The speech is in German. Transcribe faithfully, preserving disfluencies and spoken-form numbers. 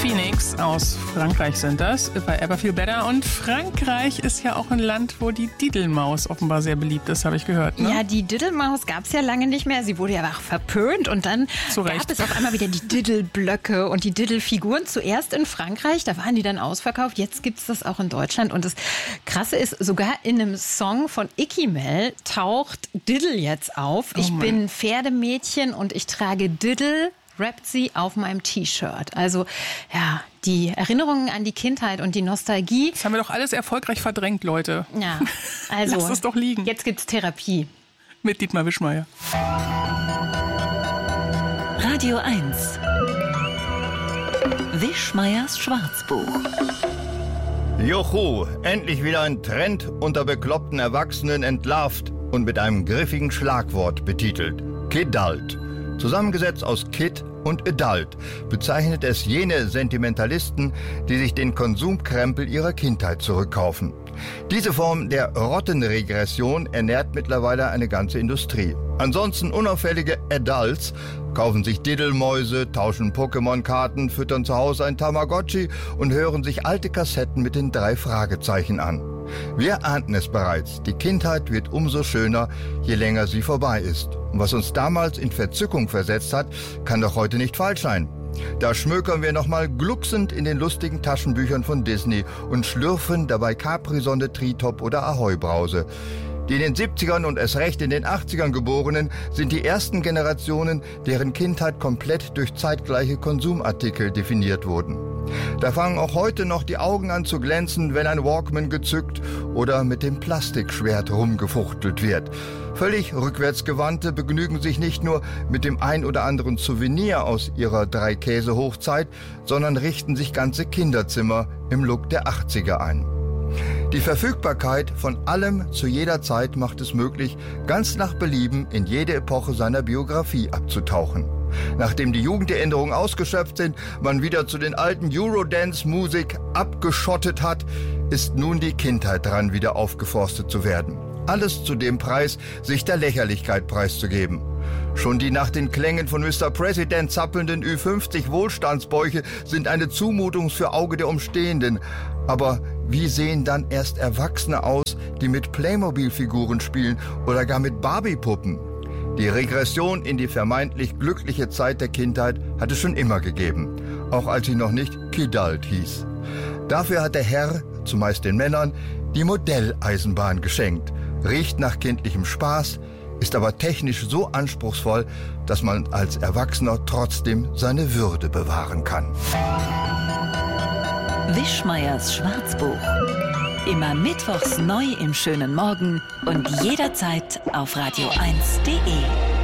Phoenix aus Frankreich sind das, bei Ever Feel Better. Und Frankreich ist ja auch ein Land, wo die Diddlemaus offenbar sehr beliebt ist, habe ich gehört. Ne? Ja, die Diddlemaus gab es ja lange nicht mehr. Sie wurde ja auch verpönt. Und dann gab es auf einmal wieder die Diddleblöcke und die Diddlefiguren. Zuerst in Frankreich, da waren die dann ausverkauft. Jetzt gibt es das auch in Deutschland. Und das Krasse ist, sogar in einem Song von Icky Mel taucht Diddle jetzt auf. Oh ich Mann. bin Pferdädchen und ich trage Diddle, rappt sie auf meinem T-Shirt. Also ja, die Erinnerungen an die Kindheit und die Nostalgie. Das haben wir doch alles erfolgreich verdrängt, Leute. Ja, also lass es doch liegen. Jetzt gibt's Therapie. Mit Dietmar Wischmeier. Radio eins. Wischmeiers Schwarzbuch. Juhu, endlich wieder ein Trend unter bekloppten Erwachsenen entlarvt und mit einem griffigen Schlagwort betitelt. Kidult. Zusammengesetzt aus Kid und Adult bezeichnet es jene Sentimentalisten, die sich den Konsumkrempel ihrer Kindheit zurückkaufen. Diese Form der Rottenregression ernährt mittlerweile eine ganze Industrie. Ansonsten unauffällige Adults kaufen sich Diddlemäuse, tauschen Pokémon-Karten, füttern zu Hause ein Tamagotchi und hören sich alte Kassetten mit den drei Fragezeichen an. Wir ahnten es bereits, die Kindheit wird umso schöner, je länger sie vorbei ist. Und was uns damals in Verzückung versetzt hat, kann doch heute nicht falsch sein. Da schmökern wir nochmal glucksend in den lustigen Taschenbüchern von Disney und schlürfen dabei Capri-Sonne, Tritop oder Ahoi-Brause. Die in den siebzigern und erst recht in den achtzigern Geborenen sind die ersten Generationen, deren Kindheit komplett durch zeitgleiche Konsumartikel definiert wurden. Da fangen auch heute noch die Augen an zu glänzen, wenn ein Walkman gezückt oder mit dem Plastikschwert rumgefuchtelt wird. Völlig rückwärtsgewandte begnügen sich nicht nur mit dem ein oder anderen Souvenir aus ihrer Drei-Käse-Hochzeit, sondern richten sich ganze Kinderzimmer im Look der achtziger ein. Die Verfügbarkeit von allem zu jeder Zeit macht es möglich, ganz nach Belieben in jede Epoche seiner Biografie abzutauchen. Nachdem die Jugenderinnerungen ausgeschöpft sind, man wieder zu den alten Eurodance-Musik abgeschottet hat, ist nun die Kindheit dran, wieder aufgeforstet zu werden. Alles zu dem Preis, sich der Lächerlichkeit preiszugeben. Schon die nach den Klängen von Mister President zappelnden Ü fünfzig Wohlstandsbäuche sind eine Zumutung für Auge der Umstehenden. Aber wie sehen dann erst Erwachsene aus, die mit Playmobil-Figuren spielen oder gar mit Barbie-Puppen? Die Regression in die vermeintlich glückliche Zeit der Kindheit hat es schon immer gegeben, auch als sie noch nicht Kidult hieß. Dafür hat der Herr, zumeist den Männern, die Modelleisenbahn geschenkt, riecht nach kindlichem Spaß, ist aber technisch so anspruchsvoll, dass man als Erwachsener trotzdem seine Würde bewahren kann. Wischmeiers Schwarzbuch. Immer mittwochs neu im schönen Morgen und jederzeit auf radio eins punkt de.